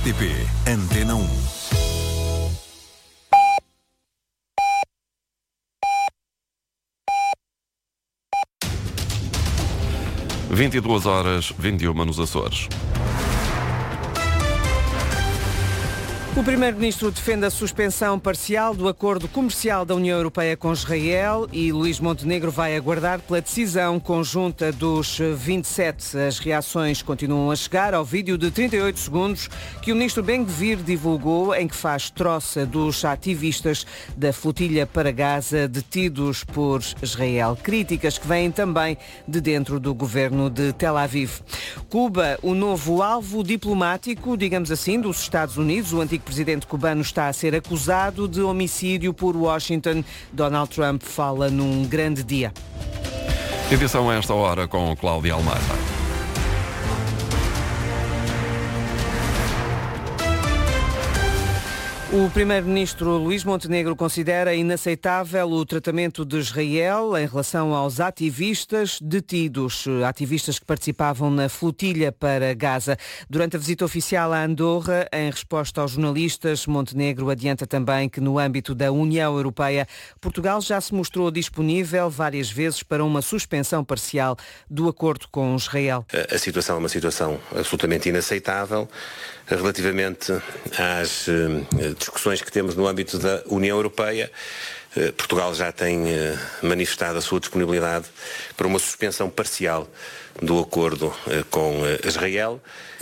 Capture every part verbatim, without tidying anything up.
R T P Antena um. vinte e duas horas, vinte e uma nos Açores. O Primeiro-Ministro defende a suspensão parcial do acordo comercial da União Europeia com Israel e Luís Montenegro vai aguardar pela decisão conjunta dos vinte e sete. As reações continuam a chegar ao vídeo de trinta e oito segundos que o Ministro Ben-Gvir divulgou, em que faz troça dos ativistas da flotilha para Gaza detidos por Israel. Críticas que vêm também de dentro do governo de Tel Aviv. Cuba, o novo alvo diplomático, digamos assim, dos Estados Unidos. O antigo presidente cubano está a ser acusado de homicídio por Washington. Donald Trump fala num grande dia. Edição a esta hora com Cláudia Almeida. O primeiro-ministro Luís Montenegro considera inaceitável o tratamento de Israel em relação aos ativistas detidos, ativistas que participavam na flotilha para Gaza. Durante a visita oficial a Andorra, em resposta aos jornalistas, Montenegro adianta também que no âmbito da União Europeia, Portugal já se mostrou disponível várias vezes para uma suspensão parcial do acordo com Israel. A situação é uma situação absolutamente inaceitável. Relativamente às uh, discussões que temos no âmbito da União Europeia, uh, Portugal já tem uh, manifestado a sua disponibilidade para uma suspensão parcial do acordo uh, com uh, Israel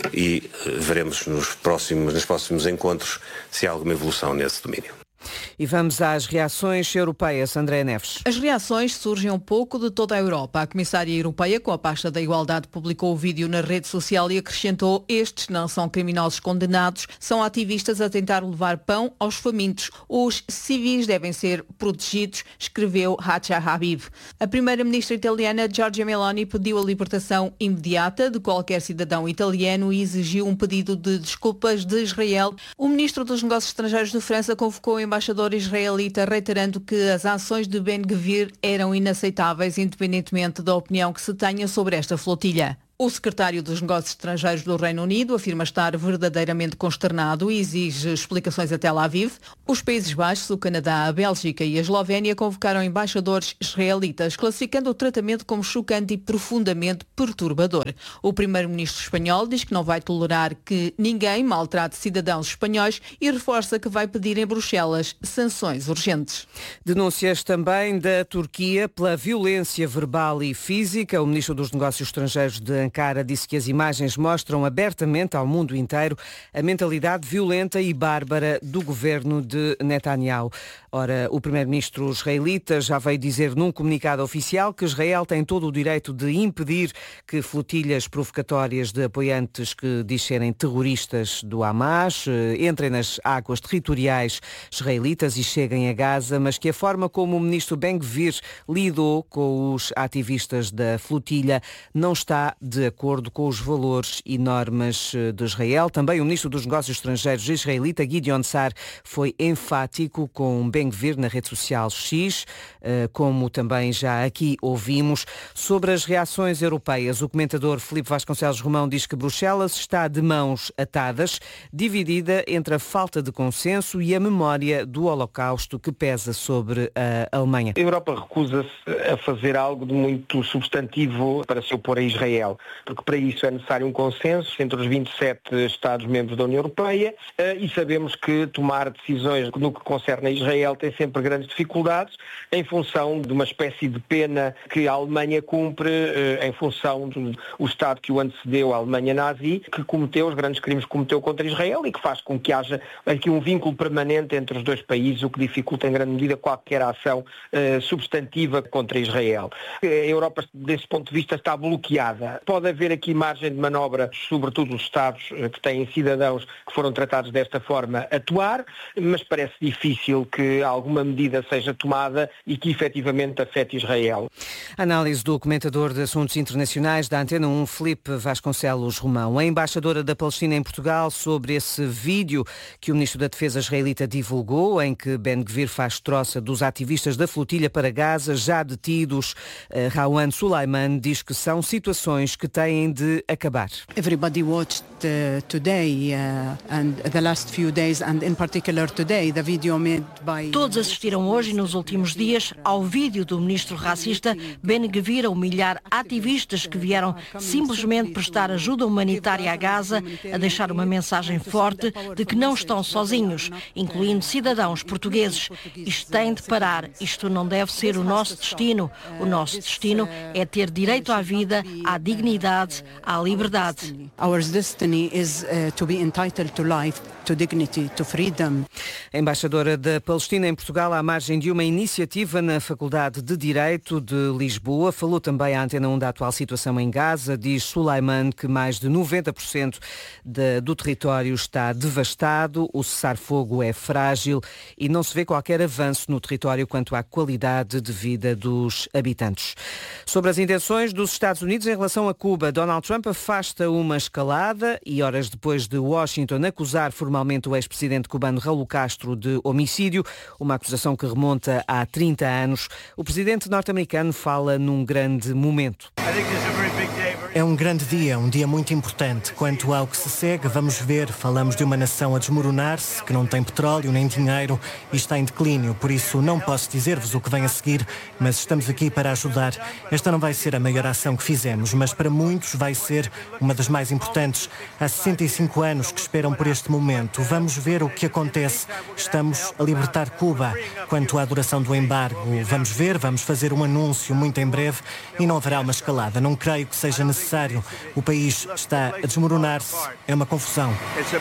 e uh, veremos nos próximos, nos próximos encontros se há alguma evolução nesse domínio. E vamos às reações europeias. André Neves. As reações surgem um pouco de toda a Europa. A Comissária Europeia, com a pasta da Igualdade, publicou o vídeo na rede social e acrescentou: estes não são criminosos condenados, são ativistas a tentar levar pão aos famintos. Os civis devem ser protegidos, escreveu Hacha Habib. A primeira-ministra italiana, Giorgia Meloni, pediu a libertação imediata de qualquer cidadão italiano e exigiu um pedido de desculpas de Israel. O ministro dos Negócios Estrangeiros de França convocou o embaixador israelita, reiterando que as ações de Ben-Gvir eram inaceitáveis, independentemente da opinião que se tenha sobre esta flotilha. O secretário dos Negócios Estrangeiros do Reino Unido afirma estar verdadeiramente consternado e exige explicações a Tel Aviv. Os Países Baixos, o Canadá, a Bélgica e a Eslovénia convocaram embaixadores israelitas, classificando o tratamento como chocante e profundamente perturbador. O primeiro-ministro espanhol diz que não vai tolerar que ninguém maltrate cidadãos espanhóis e reforça que vai pedir em Bruxelas sanções urgentes. Denúncias também da Turquia pela violência verbal e física. O ministro dos Negócios Estrangeiros de Ankara disse que as imagens mostram abertamente ao mundo inteiro a mentalidade violenta e bárbara do governo de Netanyahu. Ora, o primeiro-ministro israelita já veio dizer num comunicado oficial que Israel tem todo o direito de impedir que flotilhas provocatórias de apoiantes que diz serem terroristas do Hamas entrem nas águas territoriais israelitas e cheguem a Gaza, mas que a forma como o ministro Ben-Gvir lidou com os ativistas da flotilha não está de acordo com os valores e normas de Israel. Também o ministro dos Negócios Estrangeiros israelita, Gideon Sa'ar, foi enfático com Ben-Gvir na rede social X, como também já aqui ouvimos. Sobre as reações europeias, o comentador Filipe Vasconcelos Romão diz que Bruxelas está de mãos atadas, dividida entre a falta de consenso e a memória do Holocausto que pesa sobre a Alemanha. A Europa recusa-se a fazer algo de muito substantivo para se opor a Israel, porque para isso é necessário um consenso entre os vinte e sete Estados-membros da União Europeia e sabemos que tomar decisões no que concerne a Israel tem sempre grandes dificuldades em função de uma espécie de pena que a Alemanha cumpre em função do o Estado que o antecedeu, a Alemanha nazi, que cometeu os grandes crimes que cometeu contra Israel e que faz com que haja aqui um vínculo permanente entre os dois países, o que dificulta em grande medida qualquer ação uh, substantiva contra Israel. A Europa, desse ponto de vista, está bloqueada. Pode haver aqui margem de manobra, sobretudo os Estados que têm cidadãos que foram tratados desta forma, atuar, mas parece difícil que alguma medida seja tomada e que efetivamente afete Israel. Análise do comentador de assuntos internacionais da Antena um, Filipe Vasconcelos Romão. A embaixadora da Palestina em Portugal sobre esse vídeo que o ministro da Defesa israelita divulgou, em que Ben-Gvir faz troça dos ativistas da flotilha para Gaza, já detidos. Rawan Sulaiman diz que são situações que que têm de acabar. Everybody watched uh, today uh, and the last few days and in particular today the video made by Todos assistiram hoje e nos últimos dias ao vídeo do ministro racista Ben Gvir a humilhar ativistas que vieram simplesmente prestar ajuda humanitária a Gaza, a deixar uma mensagem forte de que não estão sozinhos, incluindo cidadãos portugueses. Isto tem de parar, isto não deve ser o nosso destino. O nosso destino é ter direito à vida, à dignidade, à liberdade. Our destiny is uh, to be entitled to life, to dignity, to freedom. A embaixadora da Palestina em Portugal, à margem de uma iniciativa na Faculdade de Direito de Lisboa, falou também à Antena um da atual situação em Gaza. Diz Sulaiman que mais de noventa por cento de, do território está devastado, o cessar-fogo é frágil e não se vê qualquer avanço no território quanto à qualidade de vida dos habitantes. Sobre as intenções dos Estados Unidos em relação a Cuba, Donald Trump afasta uma escalada e horas depois de Washington acusar formalmente o ex-presidente cubano Raul Castro de homicídio, uma acusação que remonta há trinta anos, o presidente norte-americano fala num grande momento. É um grande dia, um dia muito importante. Quanto ao que se segue, vamos ver, falamos de uma nação a desmoronar-se, que não tem petróleo nem dinheiro e está em declínio. Por isso não posso dizer-vos o que vem a seguir, mas estamos aqui para ajudar. Esta não vai ser a maior ação que fizemos, mas para muitos vai ser uma das mais importantes. Há sessenta e cinco anos que esperam por este momento. Vamos ver o que acontece. Estamos a libertar Cuba. Quanto à duração do embargo, vamos ver, vamos fazer um anúncio muito em breve e não haverá uma escalada. Não creio que seja necessário. O país está a desmoronar-se. É uma confusão.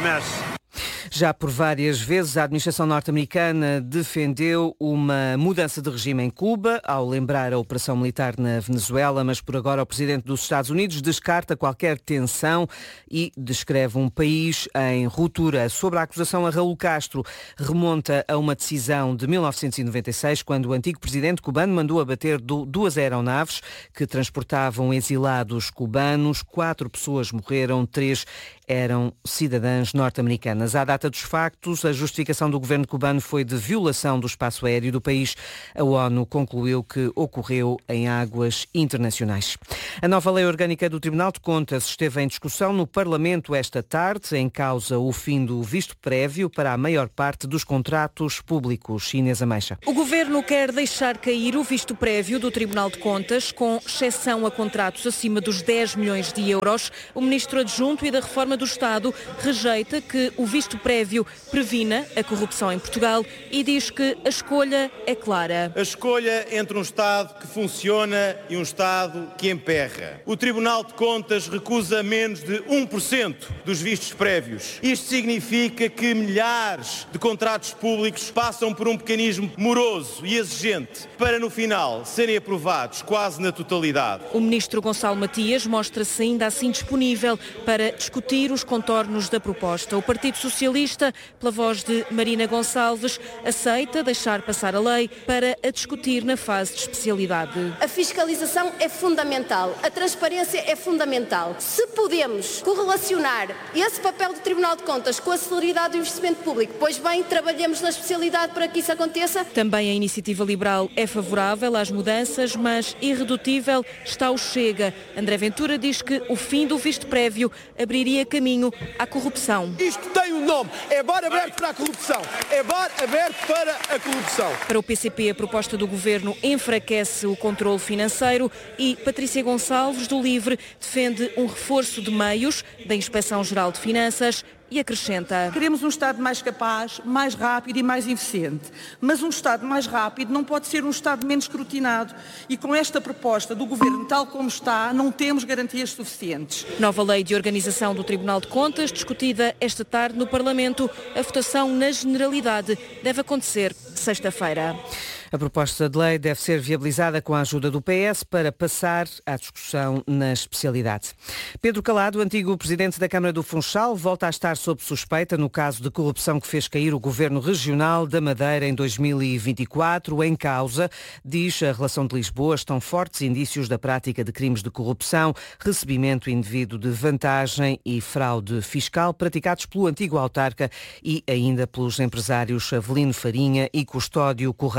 Já por várias vezes a administração norte-americana defendeu uma mudança de regime em Cuba, ao lembrar a operação militar na Venezuela, mas por agora o presidente dos Estados Unidos descarta qualquer tensão e descreve um país em ruptura. Sobre a acusação a Raul Castro, remonta a uma decisão de mil novecentos e noventa e seis, quando o antigo presidente cubano mandou abater duas aeronaves que transportavam exilados cubanos. Quatro pessoas morreram, três eram cidadãs norte-americanas. À data dos factos, a justificação do governo cubano foi de violação do espaço aéreo do país. A ONU concluiu que ocorreu em águas internacionais. A nova lei orgânica do Tribunal de Contas esteve em discussão no Parlamento esta tarde, em causa o fim do visto prévio para a maior parte dos contratos públicos. Inês Ameixa. O governo quer deixar cair o visto prévio do Tribunal de Contas, com exceção a contratos acima dos dez milhões de euros. O ministro adjunto e da Reforma do Estado rejeita que o visto prévio previna a corrupção em Portugal e diz que a escolha é clara. A escolha entre um Estado que funciona e um Estado que emperra. O Tribunal de Contas recusa menos de um por cento dos vistos prévios. Isto significa que milhares de contratos públicos passam por um mecanismo moroso e exigente para, no final, serem aprovados quase na totalidade. O ministro Gonçalo Matias mostra-se ainda assim disponível para discutir os contornos da proposta. O Partido Socialista, pela voz de Marina Gonçalves, aceita deixar passar a lei para a discutir na fase de especialidade. A fiscalização é fundamental, a transparência é fundamental. Se podemos correlacionar esse papel do Tribunal de Contas com a celeridade do investimento público, pois bem, trabalhemos na especialidade para que isso aconteça. Também a Iniciativa Liberal é favorável às mudanças, mas irredutível está o Chega. André Ventura diz que o fim do visto prévio abriria caminho à corrupção. Isto tem um nome, é bar aberto para a corrupção, é bar aberto para a corrupção. Para o P C P, a proposta do governo enfraquece o controle financeiro e Patrícia Gonçalves, do LIVRE, defende um reforço de meios da Inspeção-Geral de Finanças e acrescenta: queremos um Estado mais capaz, mais rápido e mais eficiente. Mas um Estado mais rápido não pode ser um Estado menos escrutinado. E com esta proposta do Governo, tal como está, não temos garantias suficientes. Nova lei de organização do Tribunal de Contas, discutida esta tarde no Parlamento. A votação na generalidade deve acontecer sexta-feira. A proposta de lei deve ser viabilizada com a ajuda do P S para passar à discussão na especialidade. Pedro Calado, antigo presidente da Câmara do Funchal, volta a estar sob suspeita no caso de corrupção que fez cair o Governo Regional da Madeira em dois mil e vinte e quatro. Em causa, diz a Relação de Lisboa, estão fortes indícios da prática de crimes de corrupção, recebimento indevido de vantagem e fraude fiscal praticados pelo antigo autarca e ainda pelos empresários Avelino Farinha e Custódio Correia.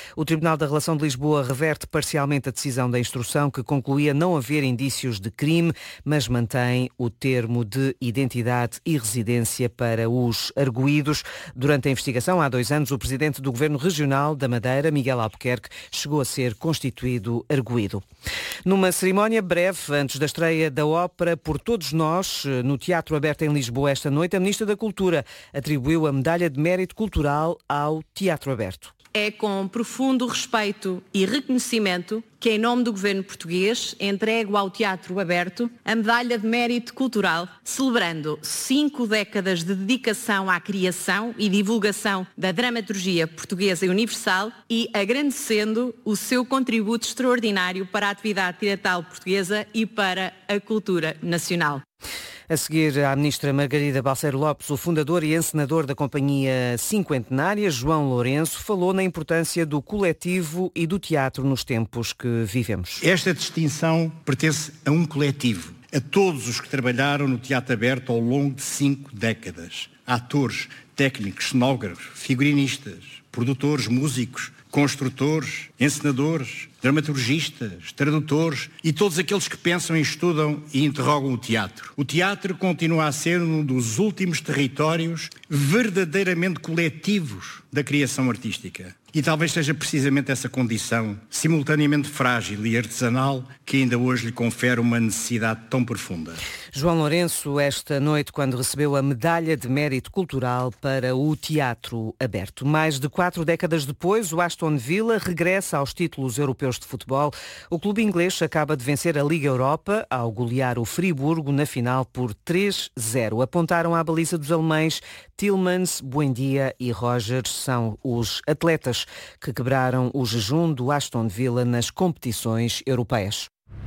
O Tribunal da Relação de Lisboa reverte parcialmente a decisão da instrução que concluía não haver indícios de crime, mas mantém o termo de identidade e residência para os arguidos. Durante a investigação, há dois anos, o presidente do Governo Regional da Madeira, Miguel Albuquerque, chegou a ser constituído arguido. Numa cerimónia breve, antes da estreia da ópera Por Todos Nós, no Teatro Aberto em Lisboa esta noite, a Ministra da Cultura atribuiu a Medalha de Mérito Cultural ao Teatro Aberto. É com profundo respeito e reconhecimento que, em nome do Governo português, entrego ao Teatro Aberto a Medalha de Mérito Cultural, celebrando cinco décadas de dedicação à criação e divulgação da dramaturgia portuguesa e universal e agradecendo o seu contributo extraordinário para a atividade teatral portuguesa e para a cultura nacional. A seguir, à Ministra Margarida Balseiro Lopes, o fundador e encenador da Companhia Cinquentenária, João Lourenço, falou na importância do coletivo e do teatro nos tempos que vivemos. Esta distinção pertence a um coletivo, a todos os que trabalharam no Teatro Aberto ao longo de cinco décadas. Atores, técnicos, cenógrafos, figurinistas, produtores, músicos, construtores, encenadores, dramaturgistas, tradutores e todos aqueles que pensam e estudam e interrogam o teatro. O teatro continua a ser um dos últimos territórios verdadeiramente coletivos da criação artística. E talvez seja precisamente essa condição, simultaneamente frágil e artesanal, que ainda hoje lhe confere uma necessidade tão profunda. João Lourenço, esta noite, quando recebeu a Medalha de Mérito Cultural para o Teatro Aberto. Mais de quatro décadas depois, o Aston Villa regressa aos títulos europeus de futebol. O clube inglês acaba de vencer a Liga Europa ao golear o Friburgo na final por três a zero. Apontaram à baliza dos alemães Tillmans, Buendia e Rogers. São os atletas que quebraram o jejum do Aston Villa nas competições europeias.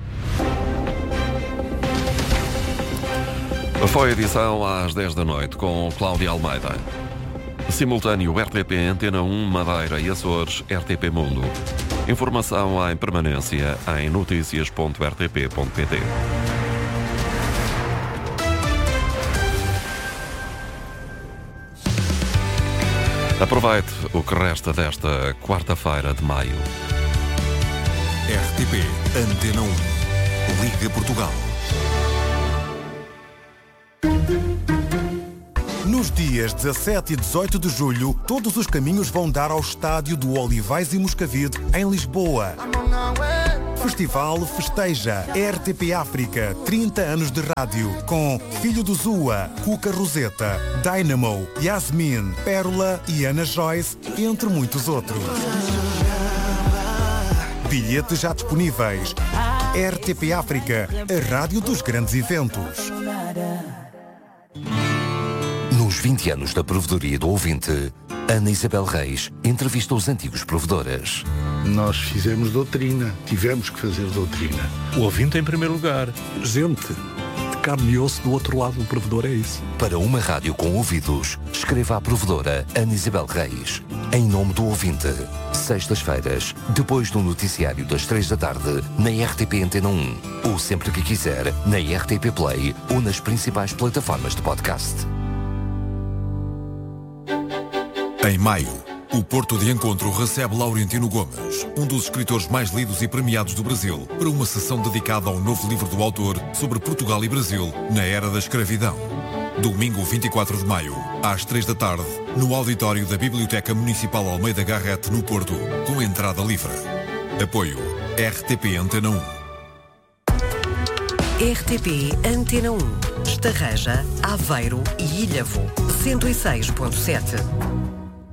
Foi a edição às dez da noite com Cláudia Almeida. Simultâneo R T P Antena um, Madeira e Açores, R T P Mundo. Informação em permanência em notícias ponto r t p ponto p t. Aproveite o que resta desta quarta-feira de maio. R T P Antena um. Liga Portugal. Nos dias dezassete e dezoito de julho, todos os caminhos vão dar ao estádio do Olivais e Moscavide, em Lisboa. Festival Festeja R T P África, trinta anos de rádio, com Filho do Zua, Cuca Roseta, Dynamo, Yasmin, Pérola e Ana Joyce, entre muitos outros. Bilhetes já disponíveis. R T P África, a rádio dos grandes eventos. Nos vinte anos da Provedoria do Ouvinte, Ana Isabel Reis entrevista os antigos provedores. Nós fizemos doutrina, tivemos que fazer doutrina. O ouvinte em primeiro lugar. Gente, de carne e osso do outro lado do provedor, é isso. Para uma rádio com ouvidos, escreva à provedora Ana Isabel Reis. Em nome do ouvinte. Sextas-feiras, depois do noticiário das três da tarde, na R T P Antena um. Ou sempre que quiser, na R T P Play ou nas principais plataformas de podcast. Em maio, o Porto de Encontro recebe Laurentino Gomes, um dos escritores mais lidos e premiados do Brasil, para uma sessão dedicada ao novo livro do autor sobre Portugal e Brasil na era da escravidão. Domingo vinte e quatro de maio, às três da tarde, no auditório da Biblioteca Municipal Almeida Garrett, no Porto, com entrada livre. Apoio R T P Antena um. R T P Antena um. Estarreja, Aveiro e Ilhavo. cento e seis ponto sete.